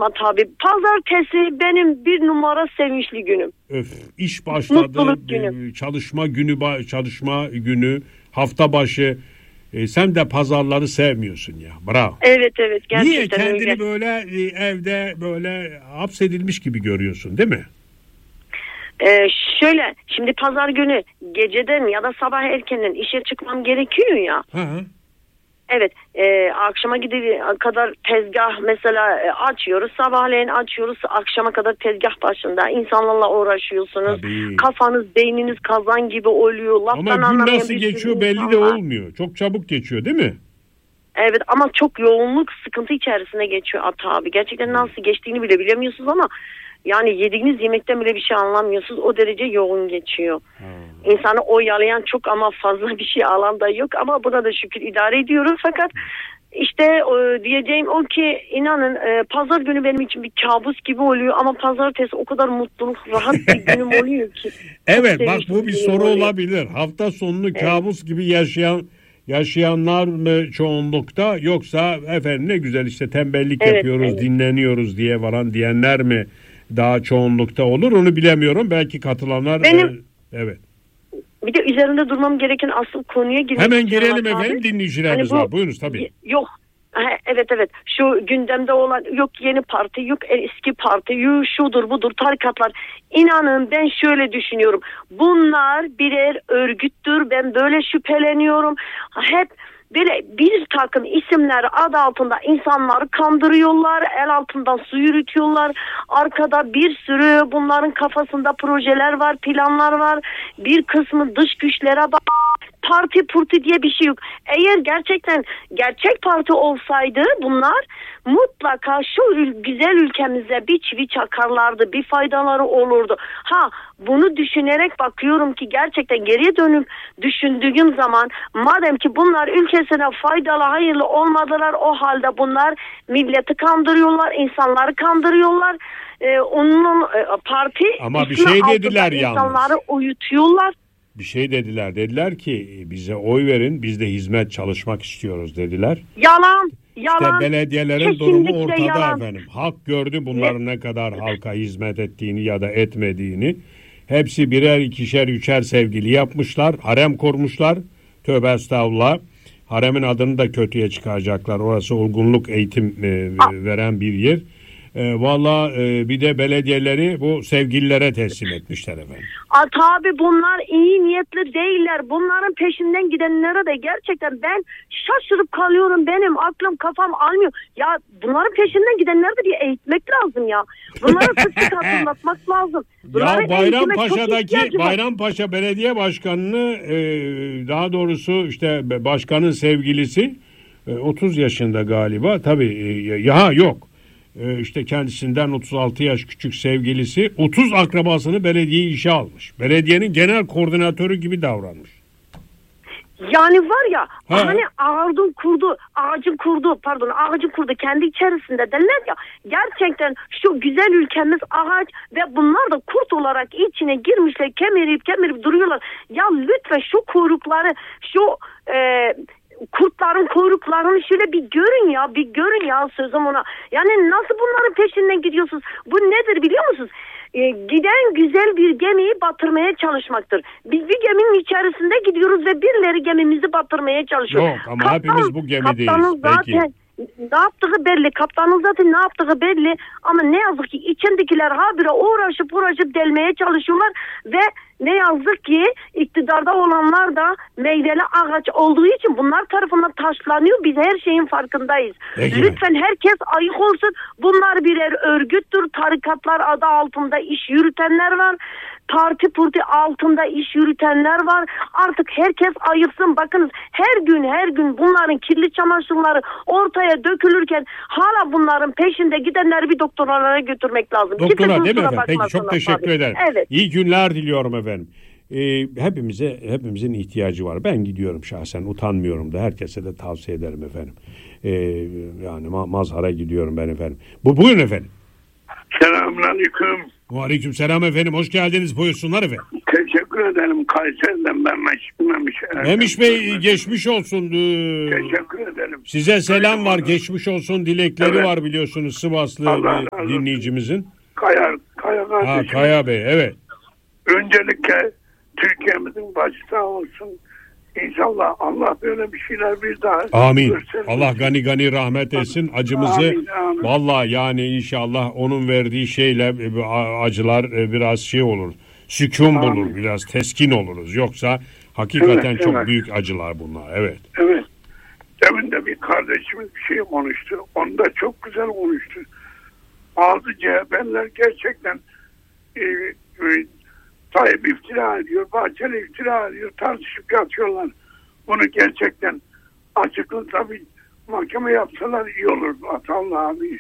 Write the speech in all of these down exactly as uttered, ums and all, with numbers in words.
anladım At abi. Pazartesi benim bir numara sevinçli günüm. Öf, iş başladı. Mutluluk günü. Çalışma günü, çalışma günü, hafta başı. E, sen de pazarları sevmiyorsun ya. Bravo. Evet evet gerçekten Niye kendini öyle. böyle e, evde böyle hapsedilmiş gibi görüyorsun, değil mi? Ee, şöyle şimdi pazar günü geceden ya da sabah erkenden işe çıkmam gerekiyor ya. Hı hı. Evet, e, akşama gidip kadar tezgah mesela e, açıyoruz, sabahleyin açıyoruz, akşama kadar tezgah başında insanlarla uğraşıyorsunuz. Tabii. Kafanız, beyniniz kazan gibi oluyor. Laftan Ama gün anlamayan nasıl bir geçiyor sürü belli insan de var. olmuyor. Çok çabuk geçiyor, değil mi? Evet ama çok yoğunluk, sıkıntı içerisine geçiyor At abi. Gerçekten nasıl geçtiğini bile bilemiyorsunuz ama yani yediğiniz yemekten bile bir şey anlamıyorsunuz. O derece yoğun geçiyor. Hmm. İnsanı oyalayan çok ama fazla bir şey alan da yok. Ama buna da şükür idare ediyoruz. Fakat işte e, diyeceğim o ki inanın e, pazar günü benim için bir kabus gibi oluyor. Ama pazartesi o kadar mutluluk, rahat bir günüm oluyor ki. Evet bak bu bir soru oluyor. olabilir. Hafta sonunu evet. kabus gibi yaşayan yaşayanlar mı çoğunlukta, yoksa efendim ne güzel işte tembellik evet, yapıyoruz, evet. dinleniyoruz diye varan diyenler mi daha çoğunlukta olur, onu bilemiyorum. Belki katılanlar benim, e, evet. Bir de üzerinde durmam gereken asıl konuya girmek Hemen istiyorum. girelim efendim, abi. dinleyicilerimiz hani bu, var. Buyurunuz tabii. Yok. Evet evet şu gündemde olan yok yeni parti yok eski parti yok şudur budur tarikatlar, inanın ben şöyle düşünüyorum, bunlar birer örgüttür, ben böyle şüpheleniyorum. Hep böyle bir takım isimler adı altında insanları kandırıyorlar, el altından su yürütüyorlar, arkada bir sürü bunların kafasında projeler var, planlar var, bir kısmı dış güçlere bak. Parti purti diye bir şey yok. Eğer gerçekten gerçek parti olsaydı bunlar mutlaka şu ül- güzel ülkemize bir çivi çakarlardı, bir faydaları olurdu. Ha bunu düşünerek bakıyorum ki gerçekten geriye dönüp düşündüğüm zaman madem ki bunlar ülkesine faydalı, hayırlı olmadılar, o halde bunlar milleti kandırıyorlar, insanları kandırıyorlar. Ee, onun e, parti ama bir şey dediler yalnız. yalnız. İnsanları uyutuyorlar. Bir şey dediler. Dediler ki bize oy verin, biz de hizmet çalışmak istiyoruz dediler. Yalan. Yalan. İşte belediyelerin Kesinlikle durumu ortada yalan. efendim. Halk gördü bunların ne? ne kadar halka hizmet ettiğini ya da etmediğini. Hepsi birer ikişer üçer sevgili yapmışlar. Harem kurmuşlar. Tövbe estağfurullah. Haremin adını da kötüye çıkaracaklar. Orası olgunluk eğitim e, veren bir yer. E, Valla e, bir de belediyeleri bu sevgililere teslim etmişler efendim. A, tabi bunlar iyi niyetli değiller. Bunların peşinden gidenlere de gerçekten ben şaşırıp kalıyorum. Benim aklım kafam almıyor. Ya bunların peşinden gidenleri de bir eğitmek lazım ya. Bunlara sık sık hatırlatmak lazım. Bunların ya Bayrampaşa'daki Bayrampaşa Belediye Başkanı'nı e, daha doğrusu işte başkanın sevgilisi e, otuz yaşında galiba. Tabii e, ya yok. İşte kendisinden otuz altı yaş küçük sevgilisi otuz akrabasını belediye işe almış. Belediyenin genel koordinatörü gibi davranmış. Yani var ya ha. hani ağacın kurdu, ağacın kurdu pardon ağacın kurdu kendi içerisinde derler ya, gerçekten şu güzel ülkemiz ağaç ve bunlar da kurt olarak içine girmişler, kemirip kemirip duruyorlar. Ya lütfen şu kuyrukları, şu e, kurtların kuyruklarını şöyle bir görün ya, bir görün ya sözüm ona. Yani nasıl bunların peşinden gidiyorsunuz? Bu nedir biliyor musunuz? Ee, giden güzel bir gemiyi batırmaya çalışmaktır. Biz bir geminin içerisinde gidiyoruz ve birileri gemimizi batırmaya çalışıyor. Yok ama Kaptan, hepimiz bu gemideyiz. Zaten Peki. Ne yaptığı belli. Kaptanın zaten ne yaptığı belli. Ama ne yazık ki içindekiler habire uğraşıp uğraşıp delmeye çalışıyorlar ve ne yazık ki iktidarda olanlar da meyveli ağaç olduğu için bunlar tarafından taşlanıyor. Biz her şeyin farkındayız. Peki. Lütfen herkes ayık olsun. Bunlar birer örgüttür. Tarikatlar adı altında iş yürütenler var. Parti purti altında iş yürütenler var. Artık herkes ayırsın. Bakınız her gün her gün bunların kirli çamaşırları ortaya dökülürken hala bunların peşinde gidenleri bir doktorlara götürmek lazım. Doktora değil mi efendim? Peki çok teşekkür abi. ederim. Evet. İyi günler diliyorum efendim. Ee, hepimize hepimizin ihtiyacı var. Ben gidiyorum şahsen, utanmıyorum da, herkese de tavsiye ederim efendim. Ee, yani ma- mazhara gidiyorum ben efendim. Bu buyurun efendim. Selamünaleyküm. Aleyküm selam efendim. Hoş geldiniz. Buyursunlar efendim. Teşekkür Teşekkür ederim. Kayseri'den ben Memiş. Memiş Bey geçmiş olsun. Teşekkür ederim. Size selam var. Geçmiş olsun dilekleri evet. var biliyorsunuz Sivaslı dinleyicimizin. Kaya, Kaya kardeşim. Ha, Kaya Bey evet. Öncelikle Türkiye'mizin başı sağ olsun. İnşallah Allah böyle bir şeyler bir daha. Amin. Görsün. Allah gani gani rahmet etsin. Acımızı amin, amin. Vallahi yani inşallah onun verdiği şeyle acılar biraz şey olur. Sükun amin. Bulur biraz teskin oluruz. Yoksa hakikaten evet, çok evet. büyük acılar bunlar. Evet. Evet. Demin de bir kardeşimiz bir şey konuştu. Onu da çok güzel konuştu. Bazı C H P'liler gerçekten e, e, Tayyip iftira ediyor, Bahçeli iftira ediyor, tartışıp yatıyorlar. Bunu gerçekten açıklı tabii mahkeme yapsalar iyi olur. Allah abi.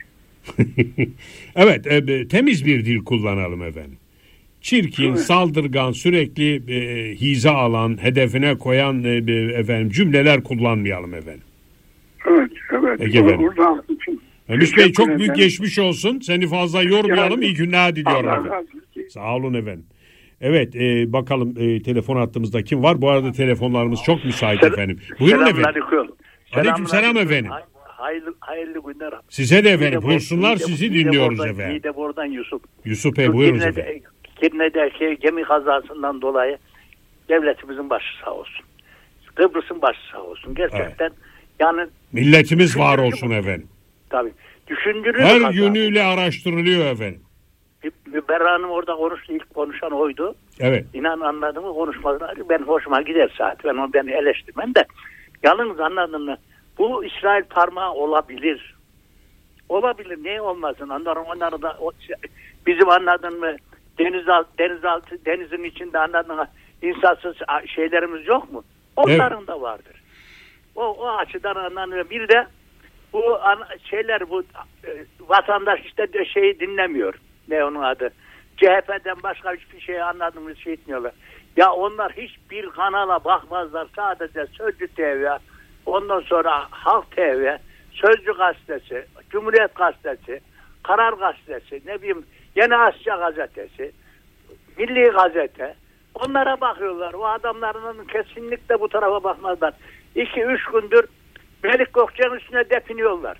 Evet, e, temiz bir dil kullanalım efendim. Çirkin, evet. saldırgan, sürekli e, hiza alan, hedefine koyan e, efendim cümleler kullanmayalım efendim. Evet, evet. Peki efendim. Memiş Bey çok büyük geçmiş olsun. Seni fazla yormayalım. İyi günler diliyorum Allah efendim. Allah. Sağ olun efendim. Evet e, bakalım e, telefon hattımızda kim var? Bu arada telefonlarımız çok müsait Sel- efendim. Buyurun efendim. Aleyküm. Aleyküm selam efendim. Hayırlı, hayırlı günler. Size de efendim. Buyursunlar sizi dinliyoruz buradan, efendim. İyi de buradan Yusuf. Yusuf Bey buyurun efendim. Kirne'de şey, gemi kazasından dolayı devletimizin başı sağ olsun. Kıbrıs'ın başı sağ olsun. Gerçekten evet. yani. Milletimiz var olsun efendim. Tabii. Düşündürüyor. Her kaza. Yönüyle araştırılıyor efendim. Berra'nın orada konuştu, ilk konuşan oydu. Evet. İnan anladın mı konuşmaları ben hoşuma gider saat. Ben onu ben eleştirmem de. Yalnız anladın mı? Bu İsrail parmağı olabilir. Olabilir. Niye olmasın? Onların onları da o, bizim anladın mı? Denizaltı, denizaltı, denizin içinde anladın mı? İnsansız şeylerimiz yok mu? Onların evet. da vardır. O, o açıdan anlanıyor. Bir de bu şeyler bu vatandaş işte şeyi dinlemiyor. Ne onun adı? C H P'den başka hiçbir şey anladığımız şey etmiyorlar. Ya onlar hiçbir kanala bakmazlar. Sadece Sözcü T V, ondan sonra Halk T V, Sözcü Gazetesi, Cumhuriyet Gazetesi, Karar Gazetesi, ne bileyim Yeni Asya Gazetesi, Milli Gazete. Onlara bakıyorlar. O adamların kesinlikle bu tarafa bakmazlar. İki üç gündür Melik Gökçe'nin üstüne depiniyorlar.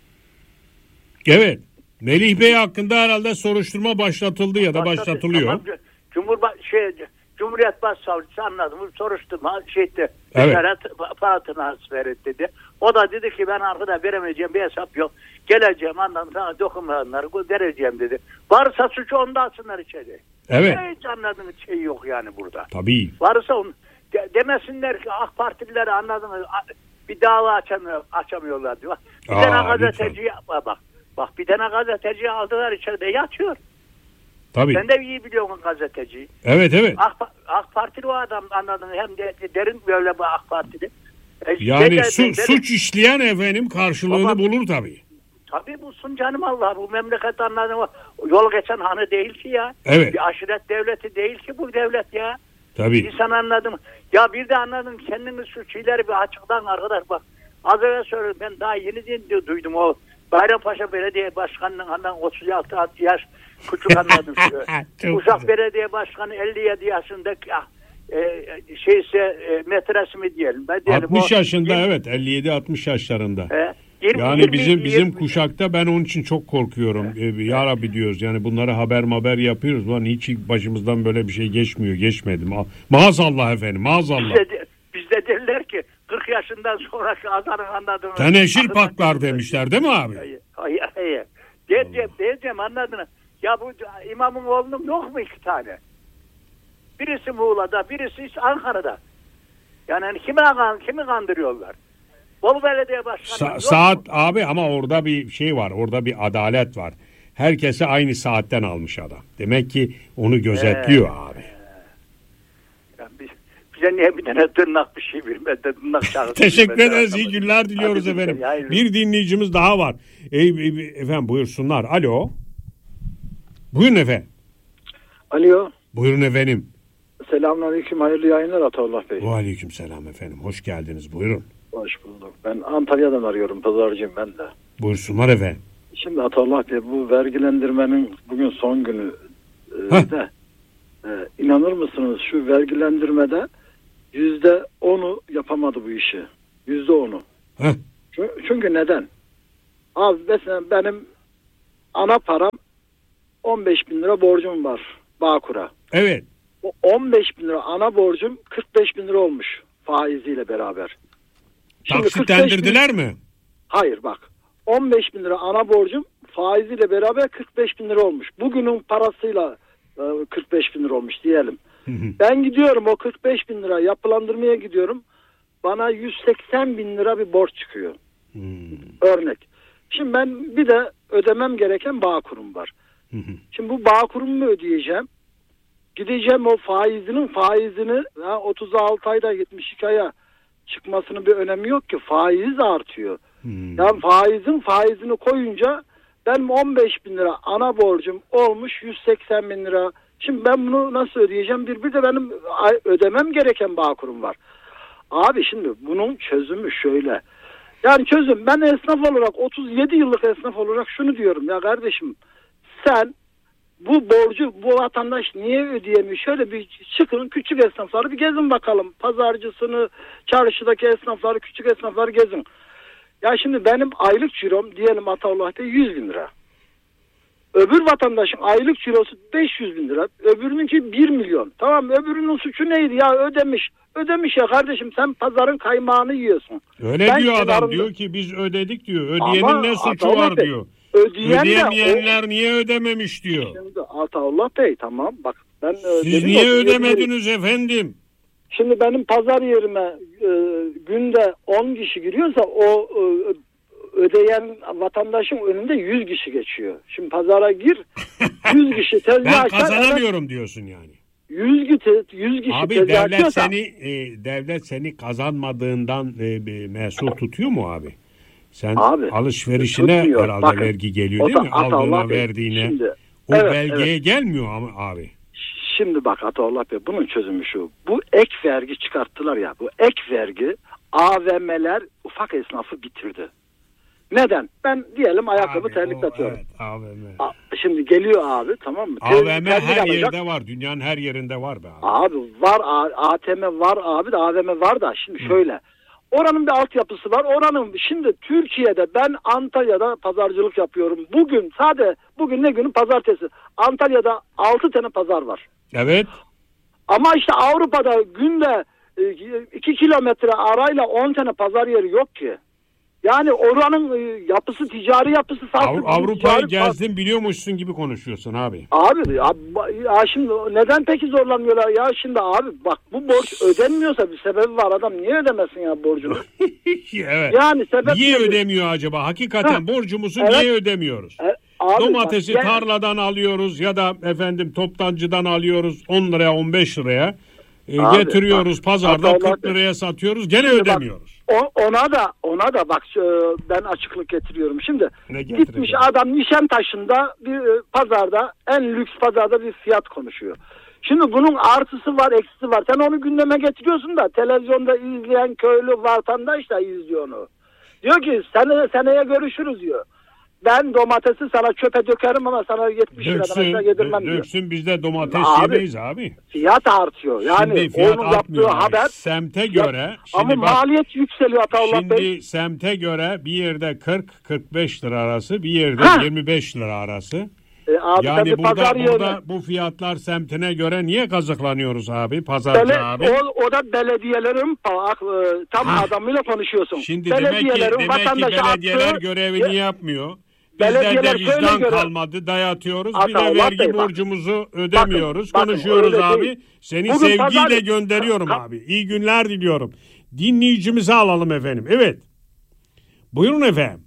Evet. Melih Bey hakkında herhalde soruşturma başlatıldı ya da başlatılıyor. Tamam, Cumhurba şey, Cumhuriyet Başsavcısı anladım. Soruşturma şeydi. Evet. Para transfer et dedi. O da dedi ki ben arkada veremeyeceğim bir hesap yok. Geleceğim anladım sana dokunmayanları vereceğim dedi. Varsa suçu onda alsınlar içeri. Evet. Hiç anladığım şey yok yani burada. Tabii. Varsa onu de, demesinler ki AK Partilileri anladın mı? Bir dava açamıyor, açamıyorlar diyor. Bir tane gazeteci yapma bak. Bak bir tane gazeteci aldılar içeride yatıyor. Tabii. Sen de iyi biliyorsun gazeteciyi. Evet evet. AK, AK Partili o adam anladın hem de derin böyle bu AK Partili. E, yani de, su, de, suç işleyen efendim karşılığını baba, bulur tabii. Tabii bulsun canım Allah. Bu memleket anladın mı? Yol geçen hanı değil ki ya. Evet. Bir aşiret devleti değil ki bu devlet ya. Tabii. İnsan anladım. Ya bir de anladım kendini suçileri bir açıktan arkadaş bak. Az önce söyledim ben daha yeni diye duydum o Bayrampaşa Belediye Başkanı'nın andan otuz altı yaş küçük anladım. Uşak Belediye Başkanı elli yedi yaşındaki e, şeyse e, metresi mi diyelim. Ben diyelim altmış o, yaşında yirmi, evet elli yedi altmış yaşlarında. E, yirmi, yani yirmi, bizim yirmi, bizim yirmi, kuşakta ben onun için çok korkuyorum. Evet. Ee, ya Rabbi diyoruz yani bunları haber haber yapıyoruz. Lan hiç başımızdan böyle bir şey geçmiyor. Geçmedi. Ma- maazallah efendim maazallah. Bizde, de, bizde derler ki kırk yaşından sonraki azarın anladın mı? Teneşir paklar demişler değil mi abi? Hayır hayır. hayır. Diyeceğim, diyeceğim anladın mı? Ya bu imamın oğlunun yok mu iki tane? Birisi Muğla'da, birisi Ankara'da. Yani kimi, kimi kandırıyorlar? Bolu Belediye Başkanı Sa- Saat mu? Abi ama orada bir şey var, orada bir adalet var. Herkese aynı saatten almış adam. Demek ki onu gözetliyor ee, abi. Yani biz, bize niye bir tane tırnak bir şey bilmedi, tırnak şahısı. Teşekkür ederiz, iyi günler diliyoruz Hadi efendim. Bir, bir dinleyicimiz daha var. E, e, efendim buyursunlar. Alo. Buyurun efendim. Alo. Buyurun efendim. Selamünaleyküm, hayırlı yayınlar Atollah Bey. Aleyküm selam efendim, hoş geldiniz, buyurun. Hoş bulduk. Ben Antalya'dan arıyorum, pazarcıyım ben de. Buyursunlar efendim. Şimdi Atollah Bey, bu vergilendirmenin bugün son günü e, de Ee, inanır mısınız şu vergilendirmede yüzde onu yapamadı bu işi. Yüzde onu. Heh. Çünkü, çünkü neden? Abi mesela benim ana param on beş bin lira borcum var Bağkur'a. Evet. O on beş bin lira ana borcum kırk beş bin lira olmuş faiziyle beraber. Taksitlendirdiler mi? Hayır bak. on beş bin lira ana borcum faiziyle beraber kırk beş bin lira olmuş. Bugünün parasıyla e, kırk beş bin lira olmuş diyelim. Ben gidiyorum o kırk beş bin lira yapılandırmaya gidiyorum. Bana yüz seksen bin lira bir borç çıkıyor. Hmm. Örnek. Şimdi ben bir de ödemem gereken Bağkur'um var. Şimdi bu Bağkur'umu ödeyeceğim. Gideceğim o faizinin faizini ha, otuz altı ayda yetmiş iki aya çıkmasının bir önemi yok ki. Faiz artıyor. Hmm. Yani faizin faizini koyunca benim on beş bin lira ana borcum olmuş yüz seksen bin lira. Şimdi ben bunu nasıl ödeyeceğim? Bir, bir de benim ödemem gereken Bağkur'um var. Abi şimdi bunun çözümü şöyle. Yani çözüm ben esnaf olarak otuz yedi yıllık esnaf olarak şunu diyorum ya kardeşim sen bu borcu bu vatandaş niye ödeyemiyor? Şöyle bir çıkın küçük esnafları bir gezin bakalım. Pazarcısını, çarşıdaki esnafları, küçük esnafları gezin. Ya şimdi benim aylık cirom diyelim Ataoğlu'da yüz bin lira. Öbür vatandaşın aylık cirosu beş yüz bin lira. Öbürününki bir milyon. Tamam öbürünün suçu neydi ya ödemiş. Ödemiş ya kardeşim sen pazarın kaymağını yiyorsun. Öyle ben diyor adam kenarında... diyor ki biz ödedik diyor. Ödeyenin ama ne suçu Ataullah var Bey, diyor. Ödeyen Ödeyemeyenler o... niye ödememiş diyor. Şimdi Ataullah Bey tamam bak. Ben, Siz niye ödemediniz yerim. efendim? Şimdi benim pazar yerime e, günde on kişi giriyorsa o e, ödeyen vatandaşın önünde yüz kişi geçiyor. Şimdi pazara gir yüz kişi tezgah ben kazanamıyorum evet, diyorsun yani. yüz kişi yüz kişi abi tezgah devlet açıyorsa, seni e, devlet seni kazanmadığından e, mesul tutuyor mu abi? Sen abi, alışverişine tutmuyor. herhalde Bakın, vergi geliyor değil mi? Aldığına verdiğine. Şimdi, o evet, belgeye evet. gelmiyor ama abi. Şimdi bak Ataullah Bey bunun çözümü şu. Bu ek vergi çıkarttılar ya. Bu ek vergi A V M'ler ufak esnafı bitirdi. Neden? Ben diyelim ayakkabı abi, terlik satıyorum. Evet, A V M. A, şimdi geliyor abi tamam mı? A V M her alacak. Yerde var. Dünyanın her yerinde var be abi. Abi var A T M var abi de A V M var da şimdi Hı. şöyle. Oranın bir altyapısı var. Oranın şimdi Türkiye'de ben Antalya'da pazarcılık yapıyorum. Bugün sadece bugün ne günü? Pazartesi. Antalya'da altı tane pazar var. Evet. Ama işte Avrupa'da günde iki kilometre arayla on tane pazar yeri yok ki. Yani oranın yapısı, ticari yapısı... Avru- Avrupa'yı gezdin biliyormuşsun gibi konuşuyorsun abi. Abi ya, ya şimdi neden peki zorlanmıyorlar ya? Şimdi abi bak bu borç ödenmiyorsa bir sebebi var. Adam niye ödemesin ya borcunu? evet. Yani sebep niye nedir? ödemiyor acaba? Hakikaten ha. borcumuzu evet. niye ödemiyoruz? E, abi, Domatesi bak, tarladan yani... alıyoruz ya da efendim toptancıdan alıyoruz on liraya on beş liraya. E, abi, getiriyoruz bak, pazarda kırk liraya satıyoruz. Gene şimdi ödemiyoruz. Bak, o, ona da ona da bak ben açıklık getiriyorum. Şimdi gitmiş adam Nişantaşı'nda bir pazarda en lüks pazarda bir fiyat konuşuyor. Şimdi bunun artısı var, eksisi var. Sen onu gündeme getiriyorsun da televizyonda izleyen köylü vatandaş da izliyor onu. Diyor ki sene, seneye görüşürüz diyor. Ben domatesi sana çöpe dökerim ama sana yetmiş liradan aşağı yedirmem diyor. Döksün biz de domates abi, yemeyiz abi. Fiyat artıyor. Yani şimdi fiyat onun artmıyor yaptığı haber. Semte göre. Ama bak, maliyet yükseliyor Ataullah Bey. Şimdi semte göre bir yerde kırk kırk beş lira arası bir yerde ha. yirmi beş lira arası. E abi, yani burada, pazar burada yerine... bu fiyatlar semtine göre niye kazıklanıyoruz abi pazarcı Bele, abi? O, o da belediyelerin tam ha. adamıyla konuşuyorsun. Şimdi demek ki, demek ki belediyeler attığı... görevini yapmıyor. Bizler de vicdan göre... kalmadı dayatıyoruz. Ata, bir de vergi Bey, borcumuzu bak. ödemiyoruz. Bakın, Konuşuyoruz bakın, abi. Değil. Seni Bugün sevgiyle pazar... gönderiyorum ha. abi. İyi günler diliyorum. Dinleyicimizi alalım efendim. Evet. Buyurun efendim.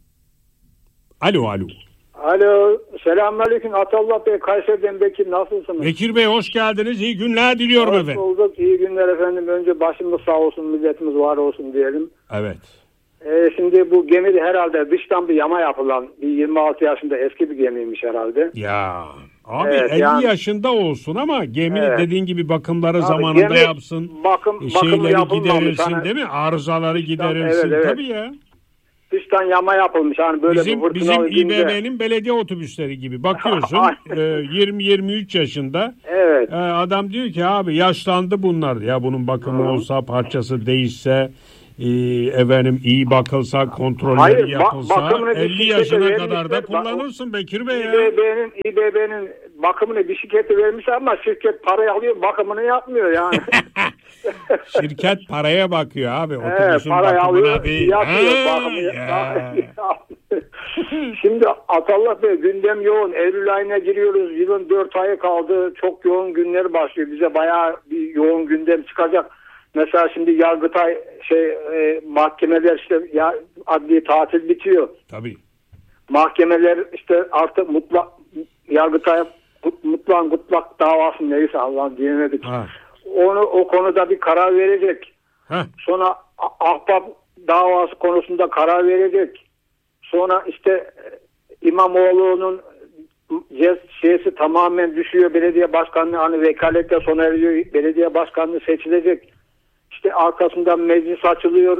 Alo alo. Alo. Selamünaleyküm. Ataullah Bey. Kayseri'den Bekir. Nasılsınız? Bekir Bey hoş geldiniz. İyi günler diliyorum hoş efendim. Hoş bulduk. İyi günler efendim. Önce başımız sağ olsun. Milletimiz var olsun diyelim. Evet. Ee, şimdi bu gemi herhalde dıştan bir yama yapılan bir yirmi altı yaşında eski bir gemiymiş herhalde. Ya abi evet, elli yani, yaşında olsun ama gemi evet. dediğin gibi bakımları abi, zamanında gemi, yapsın. Bakım, şeyleri giderilsin hani, değil mi? Arızaları dıştan, giderilsin evet, evet. tabii ya. Dıştan yama yapılmış. Hani böyle bizim bir bizim İ B B'nin belediye otobüsleri gibi. Bakıyorsun e, yirmi yirmi üç yaşında evet, Evet. E, adam diyor ki abi yaşlandı bunlar. Ya bunun bakımı Hı. olsa, parçası değişse, e, efendim iyi bakılsa, kontrolleri Hayır, yapılsa ba- elli yaşına kadar da kullanırsın Bekir Bey ya. İBB'nin İBB'nin bakımını bir şirkete vermiş ama şirket parayı alıyor, bakımını yapmıyor yani. Şirket paraya bakıyor abi. Evet, parayı alıyor, değil. yapıyor ha, bakımını. Ya. Şimdi Atallah Bey gündem yoğun. Eylül ayına giriyoruz. Yılın dört ayı kaldı. Çok yoğun günler başlıyor. Bize bayağı bir yoğun gündem çıkacak. Mesela şimdi Yargıtay şey e, mahkemeler işte ya, adli tatil bitiyor. Tabii. Mahkemeler işte artık mutlak Yargıtay mutlak mutlak davası neyse Allah'ın diyemedik. Ha. Onu o konuda bir karar verecek. Ha. Sonra ahbap davası konusunda karar verecek. Sonra işte İmamoğlu'nun şeysi tamamen düşüyor. Belediye başkanlığı hani vekalette sona eriyor. Belediye başkanlığı seçilecek. İşte arkasından meclis açılıyor.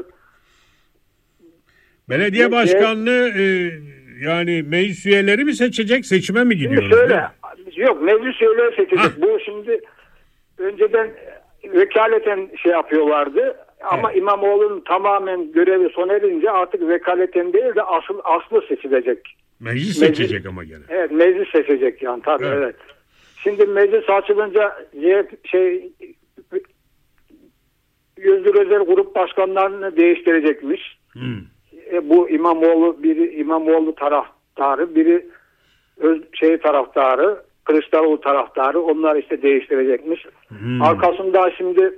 Belediye başkanlığı e, yani meclis üyeleri mi seçecek? Seçime mi gidiyoruz? Şimdi şöyle, yok meclis üyeleri seçecek. Ha. Bu şimdi önceden vekaleten şey yapıyorlardı. Ama evet. İmamoğlu'nun tamamen görevi sona erince artık vekaleten değil de asıl aslı seçilecek. Meclis, meclis seçecek ama gene. Evet, meclis seçecek yani tabii evet. evet. Şimdi meclis açılınca şey Özgür Özel grup başkanlarını değiştirecekmiş. Hmm. E, bu İmamoğlu biri İmamoğlu taraftarı, biri öz, şey taraftarı, Kılıçdaroğlu taraftarı. Onlar işte değiştirecekmiş. Hmm. Arkasında şimdi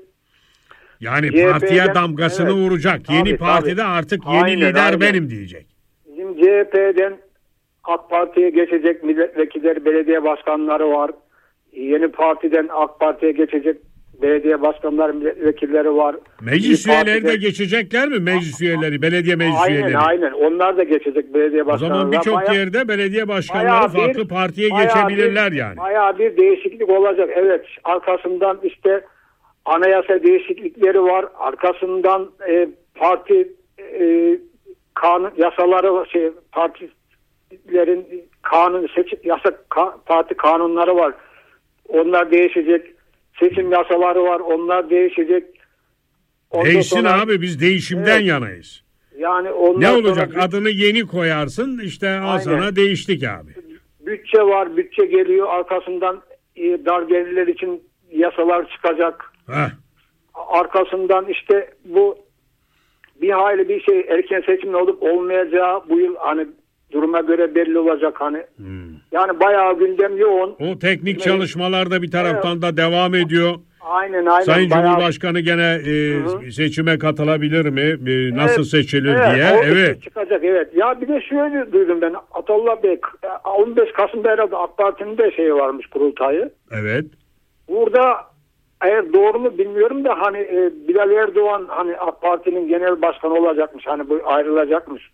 yani C H P'den, partiye damgasını evet, vuracak. Tabii, yeni partide tabii. artık yeni aynen, lider aynen. benim diyecek. Şimdi C H P'den AK Parti'ye geçecek milletvekilleri, belediye başkanları var. Yeni partiden AK Parti'ye geçecek belediye başkanları, milletvekilleri var. Meclis üyeleri de geçecekler mi? Meclis üyeleri, belediye meclis aynen, üyeleri. Aynen aynen. Onlar da geçecek belediye başkanları. O zaman birçok yerde belediye başkanları farklı bir, partiye geçebilirler bir, yani. Bayağı bir değişiklik olacak. Evet. Arkasından işte anayasa değişiklikleri var. Arkasından e, parti e, kanun yasaları şey partilerin kanun seçim yasa ka, parti kanunları var. Onlar değişecek. Seçim yasaları var. Onlar değişecek. Ondan Değişsin sonra, abi biz değişimden evet, yanayız. Yani ne olacak? Sonra, adını yeni koyarsın işte al sana değiştik abi. Bütçe var. Bütçe geliyor. Arkasından e, dar gelirler için yasalar çıkacak. Heh. Arkasından işte bu bir hayli bir şey erken seçim olup olmayacağı bu yıl hani duruma göre belli olacak hani. Hmm. Yani bayağı gündem yoğun. O teknik evet. çalışmalar da bir taraftan evet. da devam ediyor. Aynen aynen. Sayın bayağı... Cumhurbaşkanı gene e, seçime katılabilir mi? E, nasıl evet. seçilir evet. diye. O evet. Çıkacak evet. Ya bir de şöyle duydum ben. Atallah Bey on beş Kasım'da herhalde AK Parti'nin de şeyi varmış kurultayı. Evet. Burada eğer doğru mu bilmiyorum da hani e, Bilal Erdoğan hani AK Parti'nin genel başkanı olacakmış. Hani bu ayrılacakmış.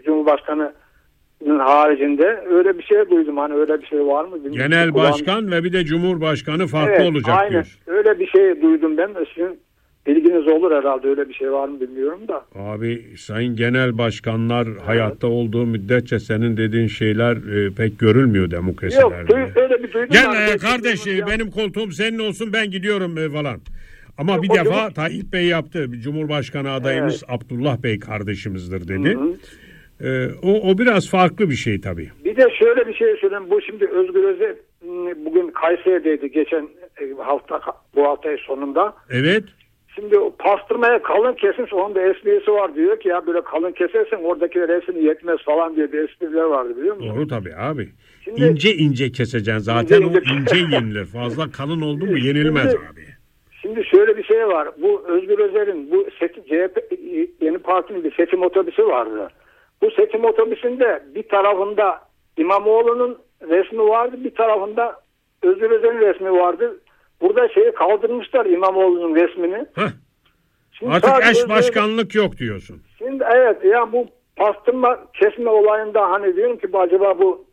Cumhurbaşkanı'nın haricinde öyle bir şey duydum. Hani öyle bir şey var mı bilmiyorum. Genel başkan ve bir de Cumhurbaşkanı farklı evet, olacak aynen. diyor. Öyle bir şey duydum ben. Sizin bilginiz olur herhalde, öyle bir şey var mı bilmiyorum da. Abi sayın genel başkanlar evet. hayatta olduğu müddetçe senin dediğin şeyler e, pek görülmüyor demokrasilerde. Yok öyle bir duydum. Gel e, kardeş e, benim koltuğum senin olsun ben gidiyorum e, falan. Ama Yok, bir defa Cumhur... Tayyip Bey yaptı. Cumhurbaşkanı adayımız evet. Abdullah Bey kardeşimizdir dedi. Hı hı. Ee, o, o biraz farklı bir şey tabii. Bir de şöyle bir şey söyleyeyim. Bu şimdi Özgür Özel bugün Kayseri'deydi geçen hafta, bu hafta sonunda. Evet. Şimdi o pastırmaya kalın kesmiş, onun da esprisi var, diyor ki ya böyle kalın kesersen oradakiler hepsini yetmez falan diye bir espriler vardı, biliyor musun? Doğru tabii abi. Şimdi, ince ince keseceksin zaten, ince, o ince yenilir. Fazla kalın oldu mu yenilmez şimdi, abi. Şimdi şöyle bir şey var. Bu Özgür Özel'in bu seçim, C H P Yeni Parti'nin bir seçim otobüsü vardı. Bu seçim otobüsünde bir tarafında İmamoğlu'nun resmi vardı, bir tarafında Özgür Özel'in resmi vardı. Burada şeyi kaldırmışlar, İmamoğlu'nun resmini. Şimdi artık eş başkanlık yok diyorsun. Şimdi evet ya, bu pastırma kesme olayında hani diyorum ki acaba bu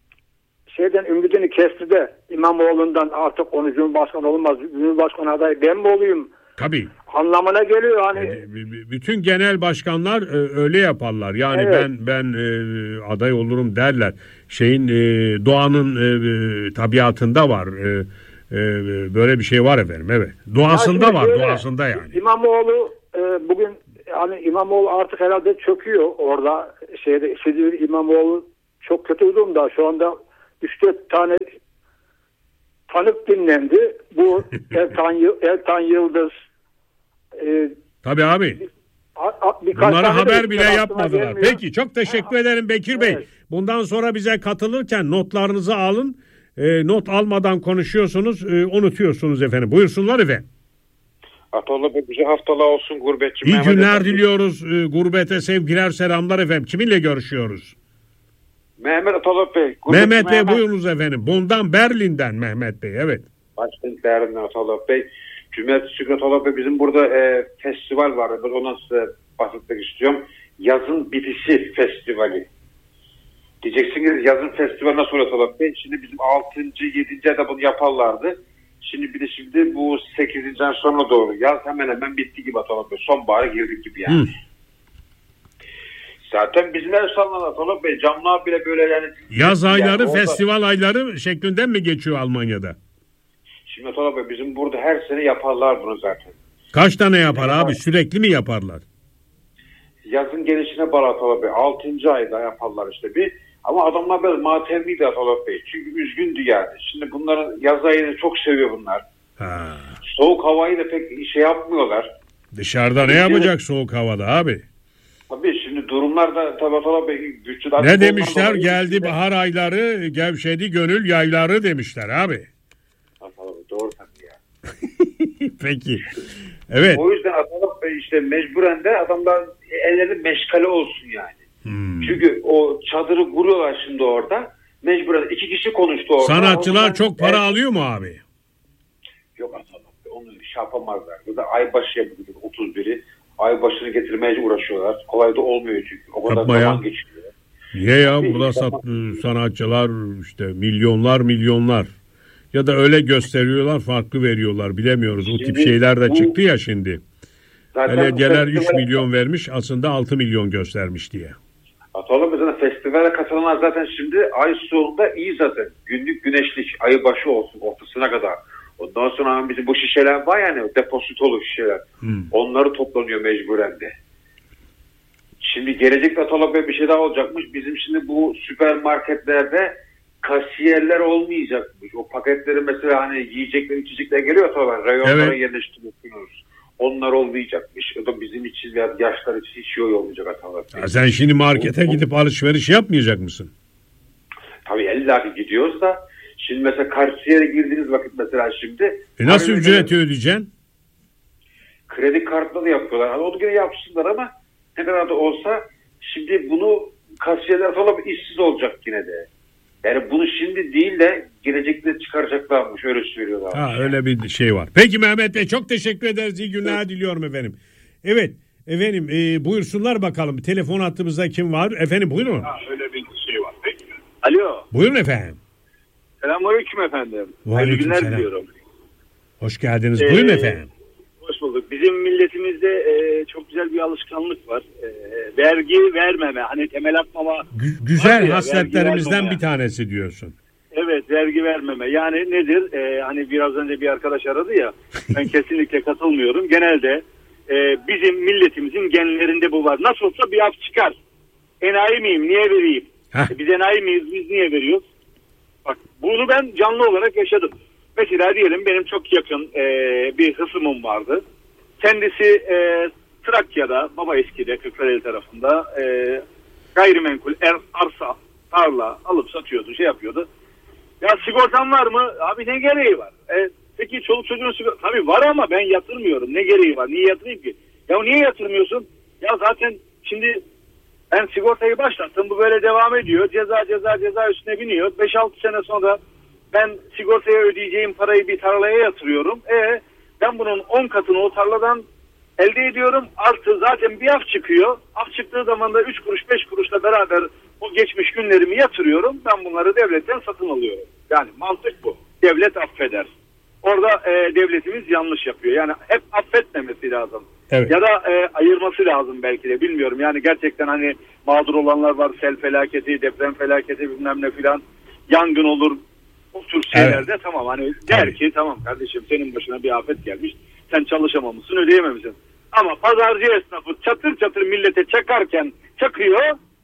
şeyden ümidini kesti de İmamoğlu'ndan artık onu Cumhurbaşkanı olmaz, Cumhurbaşkanı adayı ben mi olayım? Tabii. Anlamına geliyor hani. Yani, bütün genel başkanlar e, öyle yaparlar. Yani evet. ben ben e, aday olurum derler. Şeyin e, doğanın e, tabiatında var. E, Ee, böyle bir şey var efendim, evet. Doğasında Ya var, şöyle, doğasında yani. İmamoğlu e, bugün hani İmamoğlu artık herhalde çöküyor orada şeyde Silivri İmamoğlu çok kötü durumda. Şu anda üç dört tane tanık dinlendi. Bu Ertan, Ertan Yıldız e, Tabii abi. a, a, Bunları haber bile aklıma yapmadılar. gelmiyor. Peki, çok teşekkür ederim Bekir Bey. Evet. Bundan sonra bize katılırken notlarınızı alın. E, not almadan konuşuyorsunuz, e, unutuyorsunuz efendim. Buyursunlar efendim. Atalla Bey bize haftalar olsun gurbetçi. İyi Mehmet günler efendim. diliyoruz. E, gurbete sevgiler, selamlar efendim. Kiminle görüşüyoruz? Mehmet Atalla Bey. gurbetçi Mehmet Bey buyurunuz efendim. Bundan Berlin'den Mehmet Bey, evet. Başkent Berlin'den Atalla Bey. Cumhuriyet Atalla Bey bizim burada e, festival var. Ben ondan size bahsetmek istiyorum. Yazın Bitişi Festivali. Diyeceksiniz yazın festivali nasıl oluyor Atalla Bey? Şimdi bizim altıncı yedinci ayda bunu yaparlardı. Şimdi bir de şimdi bu sekizinci ay sonra doğru. Yaz hemen hemen bitti gibi Atalla Bey. Sonbahara girdik gibi yani. Hı. Zaten bizim ev sallanan Atalla Bey. Camlar bile böyle yani. Yaz ayları, Yani orada- festival ayları şeklinde mi geçiyor Almanya'da? Şimdi Atalla Bey bizim burada her sene yaparlar bunu zaten. Kaç tane yapar abi? Sürekli mi yaparlar? Yazın gelişine bağlı Atalla Bey. altıncı ayda yaparlar işte bir. Ama adamlar böyle matemliydi Atalla Bey. Çünkü üzgündü yani. Şimdi bunların yaz ayını çok seviyor bunlar. Ha. Soğuk havayı da pek şey yapmıyorlar. Dışarıda ne yapacak soğuk havada abi? Tabii şimdi durumlar da tabii Atalla Bey güçlü. Ne demişler? Geldi bahar ayları, gevşedi gönül yayları demişler abi. Atalla Bey doğru tabii ya. Peki. Evet. O yüzden Atalla Bey işte mecburen de adamlar ellerinde meşgale olsun yani. Hmm. Çünkü o çadırı kuruyorlar şimdi orada. Mecburen iki kişi konuştu orada. Sanatçılar Ondan- çok para Evet. alıyor mu abi? Yok Atalla Bey onu şey yapamazlar. Ya da aybaşı yapıyor otuz biri. Aybaşını getirmeye uğraşıyorlar. Kolay da olmuyor çünkü. O kadar Yapma ya. zaman geçiyor. Niye ya? Burada sat, sanatçılar işte milyonlar milyonlar. Ya da öyle gösteriyorlar, farklı veriyorlar. Bilemiyoruz. O tip Şimdi şeyler de bu- çıktı ya şimdi. Zaten Belediyeler bu üç festival- milyon vermiş, aslında altı milyon göstermiş diye. Atalla Bey zaten festivale katılanlar zaten şimdi ay sonunda iyi zaten. Günlük güneşlik ayı başı olsun ortasına kadar. Ondan sonra bizim bu şişeler var yani depozitolu şişeler. Hmm. Onları toplanıyor mecburen de. Şimdi gelecekte Atalla Bey bir şey daha olacakmış. Bizim şimdi bu süpermarketlerde kasiyerler olmayacakmış. O paketleri mesela hani yiyecekler içecekler geliyor Atalla Bey. Reyonlara Evet. yerleştiriyorsunuz. Onlar olmayacakmış. O da bizim için veya yaşlar için hiç iyi olmayacak Atalla Bey. Ya sen şimdi markete gidip alışveriş yapmayacak mısın? Tabii illa ki gidiyorsa şimdi mesela kasiyere girdiğiniz vakit mesela şimdi E nasıl hani ücreti ödeyeceksin? kredi kartla da yapıyorlar. Hani onu yine yapsınlar ama ne kadar da olsa şimdi bunu kasiyerler falan işsiz olacak yine de. Yani bunu şimdi değil de gelecekte çıkaracaklarmış öyle söylüyorlar. Ha, öyle bir şey var. Peki Mehmet Bey, çok teşekkür ederiz. İyi günler diliyorum efendim. Evet efendim, e, buyursunlar bakalım. Telefon hattımızda kim var? Efendim buyurun. Ha, öyle bir şey var. Peki. Alo. Buyurun efendim. Selamünaleyküm efendim. Aleyküm günler selam. diliyorum. Hoş geldiniz. Ee, Buyurun efendim. Hoş bulduk. Bizim milletimizde e, çok güzel bir alışkanlık var. E, vergi vermeme, hani temel atmama. Gü- güzel var ya, hasletlerimizden vergi bir tanesi diyorsun. Evet, vergi vermeme. Yani nedir? E, hani biraz önce bir arkadaş aradı ya. Ben kesinlikle katılmıyorum. Genelde e, bizim milletimizin genlerinde bu var. Nasıl olsa bir af çıkar. Enayi miyim? Niye vereyim? Heh. E, biz enayi miyiz? Biz niye veriyoruz? Bak, bunu ben canlı olarak yaşadım. Mesela diyelim benim çok yakın e, bir hısımım vardı. Kendisi e, Trakya'da, Baba Eski'de, Kırklareli tarafında e, gayrimenkul, er, arsa, tarla alıp satıyordu, şey yapıyordu. Ya sigortan var mı? Abi ne gereği var? E, peki çoluk çocuğun sigortası? Tabii var ama ben yatırmıyorum. Ne gereği var? Niye yatırayım ki? Ya niye yatırmıyorsun? Ya zaten şimdi ben sigortayı başlattım. Bu böyle devam ediyor. Ceza ceza ceza üstüne biniyor. beş altı sene sonra ben sigortaya ödeyeceğim parayı bir tarlaya yatırıyorum. E ben bunun on katını o tarladan elde ediyorum. Artı zaten bir af çıkıyor. Af çıktığı zaman da üç kuruş beş kuruşla beraber o geçmiş günlerimi yatırıyorum. Ben bunları devletten satın alıyorum. Yani mantık bu. Devlet affeder. Orada e, devletimiz yanlış yapıyor. Yani hep affetmemesi lazım. Evet. Ya da e, ayırması lazım belki de, bilmiyorum. Yani gerçekten hani mağdur olanlar var. Sel felaketi, deprem felaketi bilmem ne filan. Yangın olur. O tür şeylerde Evet. tamam hani der Tabii. ki tamam kardeşim senin başına bir afet gelmiş. Sen çalışamamışsın, ödeyememişsin. Ama pazarcı esnafı çatır çatır millete çakarken çakıyor.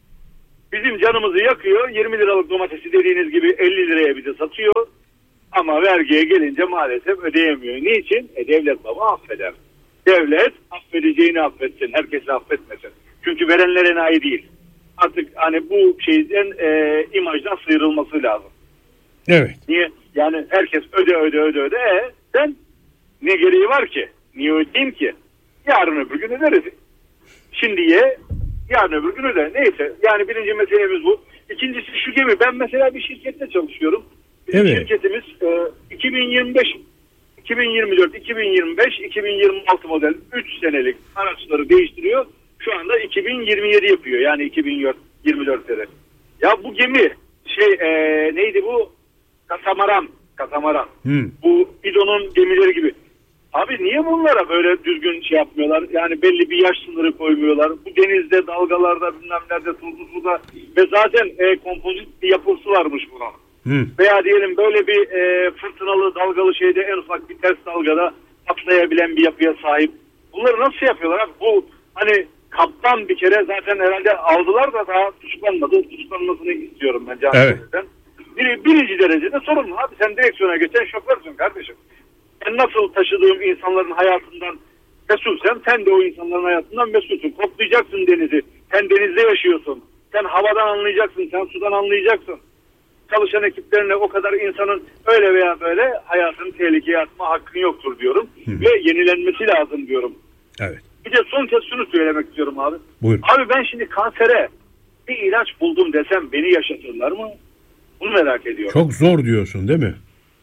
Bizim canımızı yakıyor. yirmi liralık domatesi dediğiniz gibi elli liraya bize satıyor. Ama vergiye gelince maalesef ödeyemiyor. Niçin? E devlet baba affeder. Devlet affedeceğini affetsin. Herkesi affetmesin. Çünkü verenler enayi değil. Artık hani bu şeyden e, imajdan sıyrılması lazım. Evet. Niye? Yani herkes öde öde öde öde. E, sen ne gereği var ki? Niye ödeyeyim ki? Yarın öbür gün öderiz. Şimdiye yarın öbür gün öder. Neyse. Yani birinci meselemiz bu. İkincisi şu gemi. Ben mesela bir şirkette çalışıyorum. Bizim Evet. şirketimiz e, iki bin yirmi beş, iki bin yirmi dört, iki bin yirmi beş, iki bin yirmi altı model üç senelik araçları değiştiriyor. Şu anda iki bin yirmi yedi yapıyor. Yani iki bin yirmi dörtte. Ya bu gemi şey e, neydi bu? Katamaran. Katamaran. Hmm. Bu bidonun gemileri gibi. Abi niye bunlara böyle düzgün şey yapmıyorlar? Yani belli bir yaş sınırı koymuyorlar. Bu denizde, dalgalarda, bilmem nerede, tuzlu suda ve zaten e, kompozit bir yapısı varmış buna. Hmm. Veya diyelim böyle bir e, fırtınalı, dalgalı şeyde en ufak bir ters dalgada patlayabilen bir yapıya sahip. Bunları nasıl yapıyorlar abi? Bu hani kaptan bir kere zaten herhalde aldılar da daha tutuklanmadı. Tutuklanmasını istiyorum ben canım. Evet. Bir, birinci derecede sorumlu abi. Sen direksiyona geçen şoförsün kardeşim. Ben nasıl taşıdığım insanların hayatından mesulsem sen de o insanların hayatından mesulsün. Koklayacaksın denizi. Sen denizde yaşıyorsun. Sen havadan anlayacaksın. Sen sudan anlayacaksın. Çalışan ekiplerine o kadar insanın öyle veya böyle hayatını tehlikeye atma hakkın yoktur diyorum. Hı. Ve yenilenmesi lazım diyorum. Evet. Bir de son kez şunu söylemek istiyorum abi. Buyurun. Abi ben şimdi kansere bir ilaç buldum desem beni yaşatırlar mı? Bunu merak ediyorum. Çok zor diyorsun değil mi?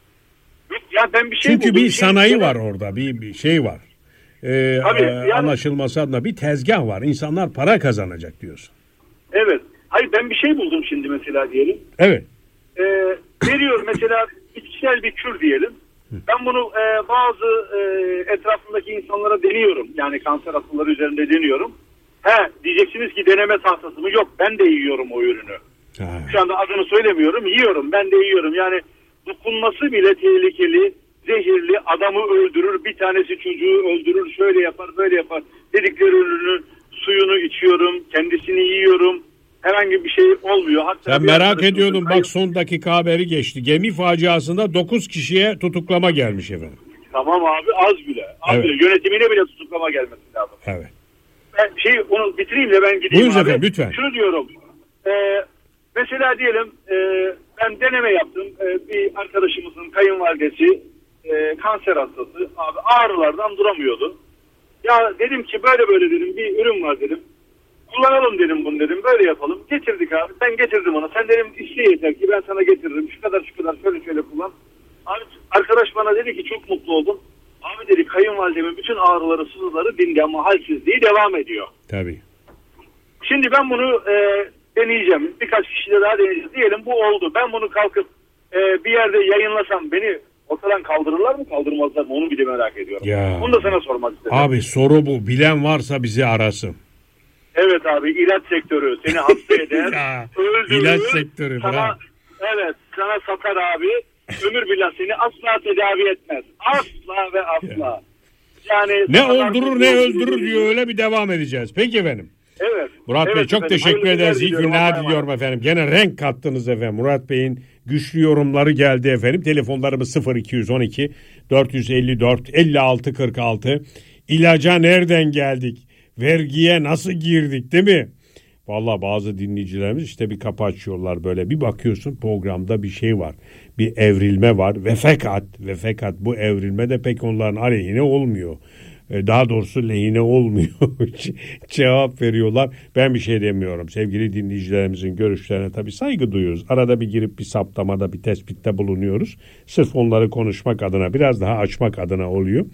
Ya ben bir şey Çünkü buldum, bir şey sanayi şey- var orada, bir, bir şey var. Ee, Tabii, e, yani- anlaşılması adına bir tezgah var. İnsanlar para kazanacak diyorsun. Evet. Hayır ben bir şey buldum şimdi mesela diyelim. Evet. Ee, veriyor mesela bitkisel bir kür diyelim. Ben bunu e, bazı e, etrafındaki insanlara deniyorum. Yani kanser hastaları üzerinde deniyorum. He diyeceksiniz ki deneme tahtası mı? Yok ben de yiyorum o ürünü. Ha. Şu anda adını söylemiyorum. Yiyorum ben de yiyorum. Yani dokunması bile tehlikeli, zehirli, adamı öldürür. Bir tanesi çocuğu öldürür. Şöyle yapar böyle yapar. Dedikleri ürünün suyunu içiyorum. Kendisini yiyorum. Herhangi bir şey olmuyor. Hatta Sen bir merak arkadaşımızın ediyordun kayıp- bak son dakika haberi geçti. Gemi faciasında dokuz kişiye tutuklama gelmiş efendim. Tamam abi az bile. Az Evet. bile. Yönetimine bile tutuklama gelmesi lazım. Evet. Ben şey onu bitireyim de ben gideyim Buyurun abi. efendim, lütfen. Şunu diyorum. Ee, mesela diyelim e, ben deneme yaptım. E, bir arkadaşımızın kayınvalidesi e, kanser hastası. Abi ağrılardan duramıyordu. Ya dedim ki böyle böyle dedim bir ürün var dedim. Kullanalım dedim bunu dedim. Böyle yapalım. Getirdik abi. Ben getirdim ona. Sen dedim iste yeter ki ben sana getiririm. Şu kadar şu kadar şöyle şöyle kullan. Abi arkadaş bana dedi ki çok mutlu oldum. Abi dedi kayınvalidemin bütün ağrıları sızıları dindi ama halsizliği devam ediyor. Tabii. Şimdi ben bunu e, deneyeceğim. Birkaç kişiyle daha deneyeceğiz. Diyelim bu oldu. Ben bunu kalkıp e, bir yerde yayınlasam beni ortadan kaldırırlar mı kaldırmazlar mı onu bir de merak ediyorum. Ya. Bunu da sana sormak istedim. Abi soru bu. Bilen varsa bizi arasın. Evet abi ilaç sektörü seni hasta eder. Ya, öldürür. ilaç sektörü, Sana, bravo. evet sana satar abi. Ömür billah seni asla tedavi etmez. Asla ve asla. Yani Ne sana- öldürür ne öldürür diyor öyle bir devam edeceğiz. Peki efendim. Evet. Murat Evet Bey çok efendim. teşekkür Hayırlı ederiz. İyi diliyorum. günler Allah'a diliyorum efendim. Gene renk kattınız efendim. Murat Bey'in güçlü yorumları geldi efendim. Telefonlarımız sıfır iki on iki dört yüz elli dört elli altı kırk altı. İlaca nereden geldik? Vergiye nasıl girdik değil mi? Vallahi bazı dinleyicilerimiz işte bir kapı açıyorlar böyle. Bir bakıyorsun programda bir şey var. Bir evrilme var ve fakat ve fakat bu evrilme de pek onların aleyhine olmuyor. Daha doğrusu lehine olmuyor. Cevap veriyorlar. Ben bir şey demiyorum. Sevgili dinleyicilerimizin görüşlerine tabii saygı duyuyoruz. Arada bir girip bir saptamada bir tespitte bulunuyoruz. Sırf onları konuşmak adına biraz daha açmak adına oluyor.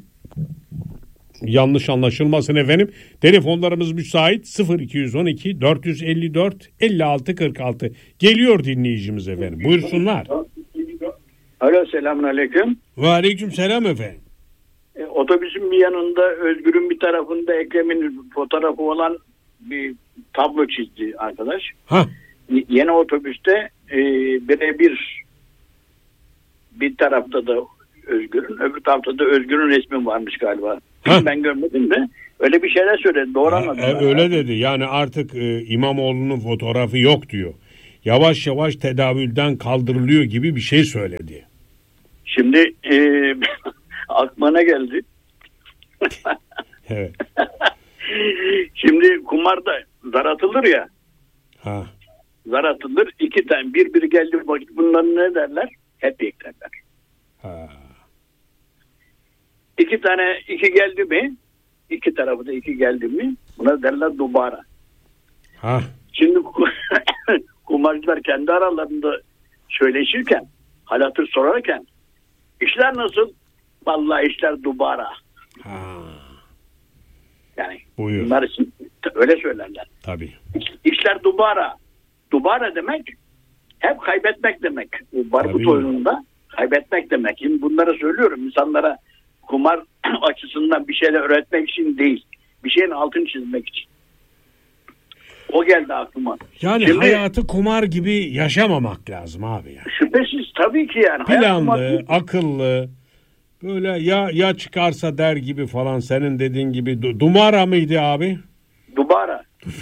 Yanlış anlaşılmasın efendim. Telefonlarımız müsait sıfır iki on iki dört yüz elli dört elli altı kırk altı. Geliyor dinleyicimiz efendim. Buyursunlar. Alo selamünaleyküm. Ve aleyküm selam efendim. E, otobüsün bir yanında Özgür'ün bir tarafında Ekrem'in fotoğrafı olan bir tablo çizdi arkadaş. Ha. Y- yeni otobüste e, birebir bir tarafta da Özgür'ün, öbür tarafta da Özgür'ün resmi varmış galiba. Heh. Ben görmedim de öyle bir şeyler söyledi. Doğru anladım. E, öyle dedi. Yani artık e, İmamoğlu'nun fotoğrafı yok diyor. Yavaş yavaş tedavülden kaldırılıyor gibi bir şey söyledi. Şimdi e, aklıma ne geldi? Evet. Şimdi kumarda zar atılır ya. Ha. Zar atılır. İki tane birbiri geldi vakit bunların ne derler? Hep eklerler. Ha. İki tane iki geldi mi? İki tarafı da iki geldi mi? Buna derler dubara. Ha. Şimdi kumarcılar kendi aralarında söyleşirken, hal hatır sorarken işler nasıl? Vallahi işler dubara. Ha. Yani Buyur. bunlar için öyle söylerler. Tabii. İşler dubara. Dubara demek hep kaybetmek demek. Barbut oyununda kaybetmek demek. Şimdi bunları söylüyorum insanlara, kumar açısından bir şeyler öğretmek için değil. Bir şeyin altını çizmek için. O geldi aklıma. Yani Şimdi, hayatı kumar gibi yaşamamak lazım abi ya. Şüphesiz tabii ki yani. Planlı, kumar... akıllı, böyle ya ya çıkarsa der gibi falan, senin dediğin gibi. Du- Dumara mıydı abi? Dubara.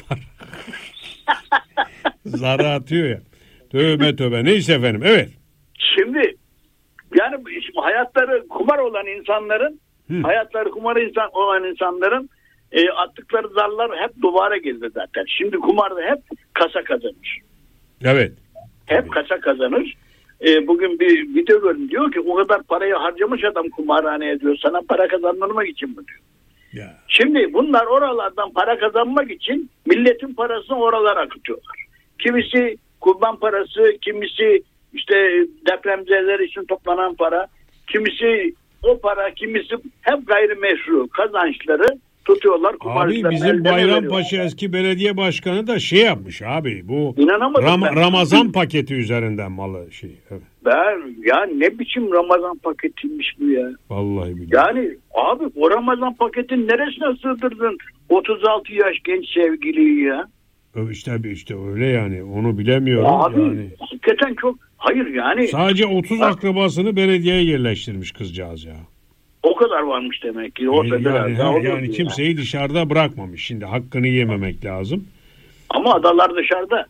Zarı atıyor ya. Tövbe tövbe. Neyse efendim. Evet. Şimdi yani hayatları kumar olan insanların Hı. hayatları kumar insan olan insanların e, attıkları zarlar hep duvara geldi zaten. Şimdi kumarda hep kasa kazanır. Evet. Hep Tabii. kasa kazanır. E, bugün bir video gördüm, diyor ki o kadar parayı harcamış adam kumarhaneye, diyor, sana para kazandırmak için mi diyor. Ya. Şimdi bunlar oralardan para kazanmak için milletin parasını oralara akıtıyorlar. Kimisi kurban parası, kimisi işte depremzedeler için toplanan para, kimisi o para, kimisi hep gayrimeşru kazançları tutuyorlar. Abi bizim Bayrampaşa eski belediye başkanı da şey yapmış abi, bu Ram- Ramazan paketi üzerinden malı şey. Evet. Ben ya ne biçim Ramazan paketiymiş bu ya. Vallahi billahi. Yani abi o Ramazan paketin neresine sığdırdın otuz altı yaş genç sevgiliyi ya? İşte işte öyle yani, onu bilemiyorum. Abi yani. Hakikaten çok, hayır yani. Sadece otuz ha. akrabasını belediyeye yerleştirmiş kızcağız ya. O kadar varmış demek ki. O yani yani, ha, yani kimseyi ya. dışarıda bırakmamış. Şimdi hakkını yememek lazım. Ama adalar dışarıda.